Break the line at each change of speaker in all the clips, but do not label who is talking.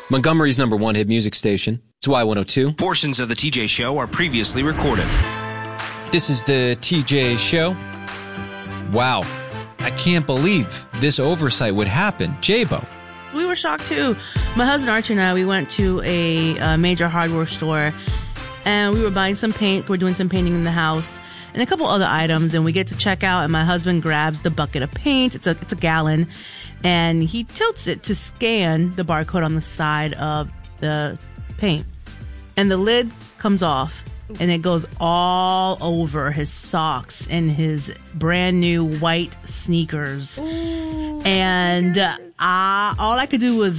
Montgomery's #1 hit music station. It's Y102.
Portions of the TJ Show are previously recorded.
This is the TJ Show. Wow. I can't believe this oversight would happen. J-Bo.
We were shocked too. My husband Archie and I, we went to a major hardware store and we were buying some paint. We're doing some painting in the house and a couple other items, and we get to check out and my husband grabs the bucket of paint. It's a gallon, and he tilts it to scan the barcode on the side of the paint. And the lid comes off and it goes all over his socks and his brand new white sneakers. Ooh, and all I could do was,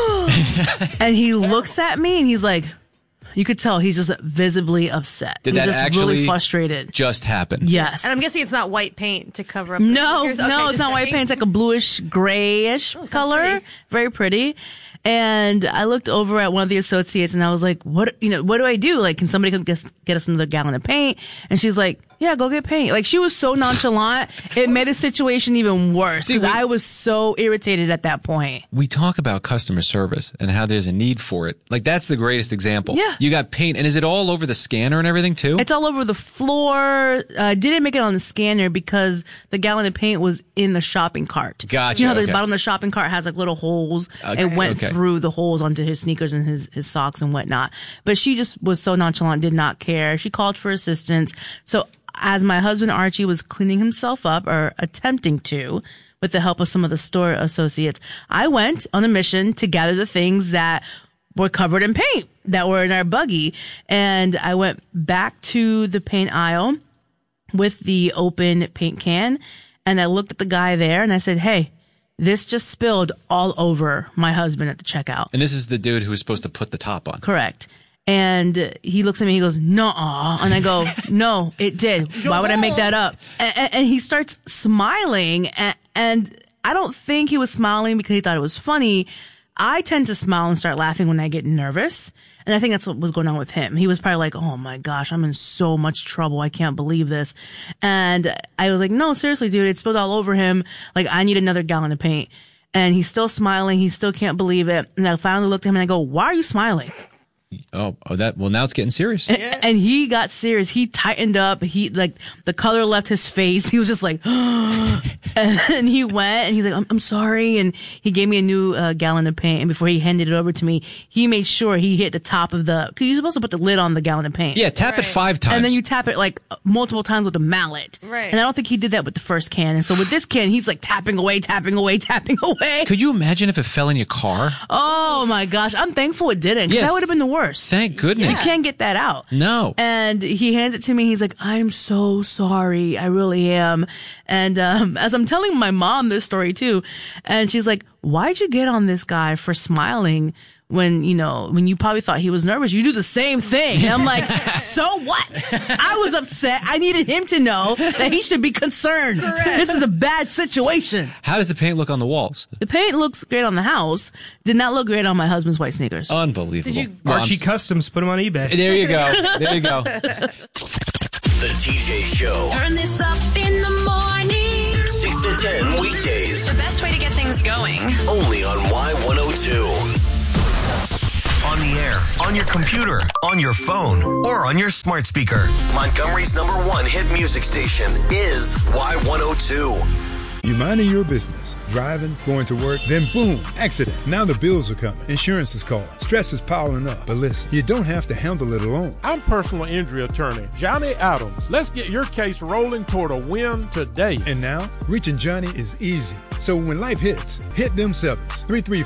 and he looks at me and he's like, you could tell he's just visibly upset.
Did
he's
that
just
actually
really frustrated.
Just happen?
Yes.
And I'm guessing it's not white paint to cover up.
No,
okay,
it's not white paint. It's like a bluish, grayish color.
Pretty.
Very pretty. And I looked over at one of the associates and I was like, what do I do? Like, can somebody come get us another gallon of paint? And she's like, yeah, go get paint. Like, she was so nonchalant. It made the situation even worse because I was so irritated at that point.
We talk about customer service and how there's a need for it. Like, that's the greatest example.
Yeah.
You got paint, and is it all over the scanner and everything too?
It's all over the floor. Didn't make it on the scanner because the gallon of paint was in the shopping cart.
Gotcha.
You know, the
okay.
bottom of the shopping cart has like little holes. It went through the holes onto his sneakers and his socks and whatnot. But she just was so nonchalant, did not care. She called for assistance. So as my husband Archie was cleaning himself up, or attempting to, with the help of some of the store associates, I went on a mission to gather the things that were covered in paint that were in our buggy. And I went back to the paint aisle with the open paint can, and I looked at the guy there and I said, hey, this just spilled all over my husband at the checkout.
And this is the dude who was supposed to put the top on.
Correct. And he looks at me, he goes, nuh-uh. And I go, no, it did. Why would I make that up? And he starts smiling. And I don't think he was smiling because he thought it was funny. I tend to smile and start laughing when I get nervous. And I think that's what was going on with him. He was probably like, oh my gosh, I'm in so much trouble. I can't believe this. And I was like, no, seriously, dude, it spilled all over him. Like, I need another gallon of paint. And he's still smiling. He still can't believe it. And I finally looked at him and I go, why are you smiling?
Oh, now it's getting serious.
And he got serious. He tightened up. He, like, the color left his face. He was just like, and he went and he's like, I'm sorry. And he gave me a new gallon of paint. And before he handed it over to me, he made sure he hit the top of cause you're supposed to put the lid on the gallon of paint.
Yeah, tap it 5 times.
And then you tap it like multiple times with a mallet.
Right.
And I don't think he did that with the first can. And so with this can, he's like tapping away.
Could you imagine if it fell in your car?
Oh my gosh. I'm thankful it didn't. Cause that would have been the worst.
Thank goodness.
You can't get that out.
No.
And he hands it to me. He's like, I'm so sorry. I really am. And as I'm telling my mom this story too, and she's like, why'd you get on this guy for smiling when you probably thought he was nervous? You do the same thing. And I'm like, so what? I was upset. I needed him to know that he should be concerned.
Correct.
This is a bad situation.
How does the paint look on the walls?
The paint looks great on the house. Did not look great on my husband's white sneakers.
Unbelievable.
Did you-
Archie Customs, put them on eBay.
There you go.
The TJ Show.
Turn this up in the morning.
6 to 10 weekdays.
The best way to get things going.
Only on Y102. On the air, on your computer, on your phone, or on your smart speaker. Montgomery's #1 hit music station is Y102.
You're minding your business, driving, going to work, then boom, accident. Now the bills are coming. Insurance is calling. Stress is piling up. But listen, you don't have to handle it alone.
I'm personal injury attorney Johnny Adams. Let's get your case rolling toward a win today.
And now, reaching Johnny is easy. So when life hits, hit them sevens.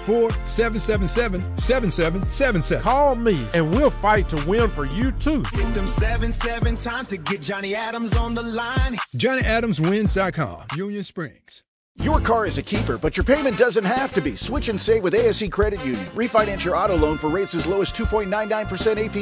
334-777-7777.
Call me and we'll fight to win for you too.
Hit them 7 times to get Johnny Adams on the line.
JohnnyAdamsWins.com, Union Springs.
Your car is a keeper, but your payment doesn't have to be. Switch and save with ASC Credit Union. Refinance your auto loan for rates as low as 2.99% APR.